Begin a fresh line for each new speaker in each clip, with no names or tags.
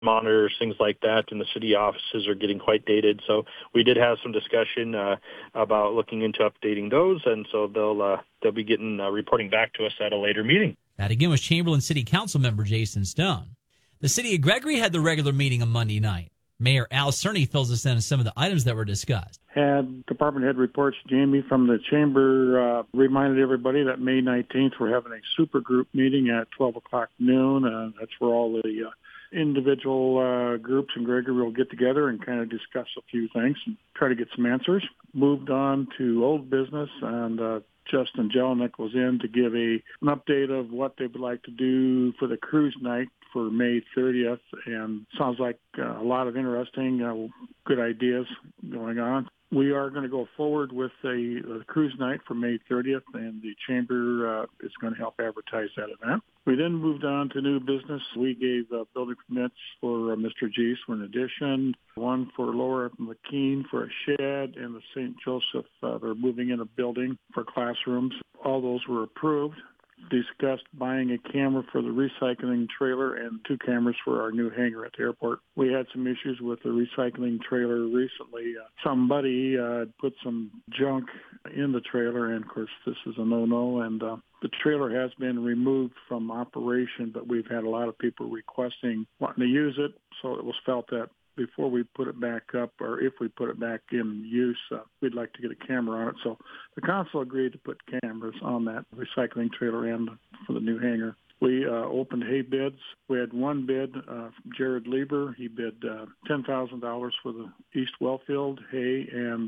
monitors, things like that, and the city offices are getting quite dated. So we did have some discussion about looking into updating those, and so they'll be getting reporting back to us at a later meeting.
That again was Chamberlain City Council member Jason Stone. The city of Gregory had the regular meeting on Monday night. Mayor Al Cerny fills us in on some of the items that were discussed.
Had department head reports. Jamie from the chamber reminded everybody that May 19th we're having a super group meeting at 12 o'clock noon. That's where all the individual groups in Gregory will get together and kind of discuss a few things and try to get some answers. Moved on to old business, and Justin Jelinek was in to give an update of what they would like to do for the cruise night for May 30th, and sounds like a lot of interesting, good ideas going on. We are going to go forward with a cruise night for May 30th, and the chamber is going to help advertise that event. We then moved on to new business. We gave building permits for Mr. G's for an addition, one for Laura McKean for a shed, and the St. Joseph, they're moving in a building for classrooms. All those were approved. Discussed buying a camera for the recycling trailer and 2 cameras for our new hangar at the airport. We had some issues with the recycling trailer recently. Somebody put some junk in the trailer, and of course this is a no-no, and the trailer has been removed from operation, but we've had a lot of people requesting wanting to use it, so it was felt that before we put it back up, or if we put it back in use, we'd like to get a camera on it. So the council agreed to put cameras on that recycling trailer and for the new hangar. We opened hay bids. We had one bid from Jared Lieber. He bid $10,000 for the East Wellfield hay and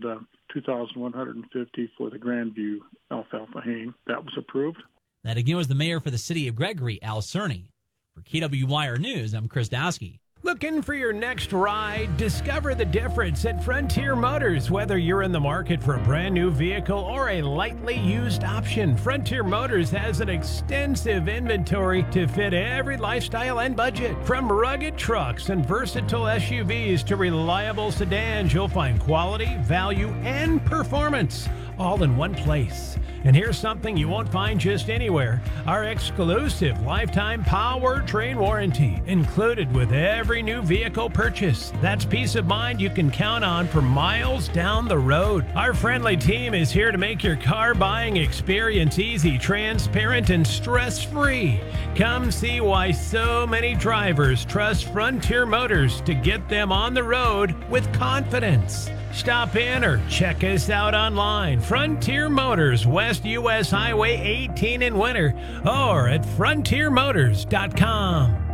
$2,150 for the Grandview alfalfa hay. That was approved.
That again was the mayor for the city of Gregory, Al Cerny. For KWYR News, I'm Chris Dowski.
Looking for your next ride? Discover the difference at Frontier Motors. Whether you're in the market for a brand new vehicle or a lightly used option, Frontier Motors has an extensive inventory to fit every lifestyle and budget. From rugged trucks and versatile SUVs to reliable sedans, you'll find quality, value, and performance all in one place. And here's something you won't find just anywhere. Our exclusive lifetime powertrain warranty included with every new vehicle purchase. That's peace of mind you can count on for miles down the road. Our friendly team is here to make your car buying experience easy, transparent, and stress-free. Come see why so many drivers trust Frontier Motors to get them on the road with confidence. Stop in or check us out online. Frontier Motors, West U.S. Highway 18 in Winter, or at frontiermotors.com.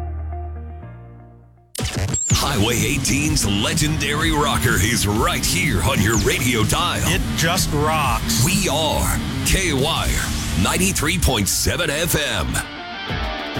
Highway 18's legendary rocker is right here on your radio dial.
It just rocks.
We are KWYR 93.7 FM.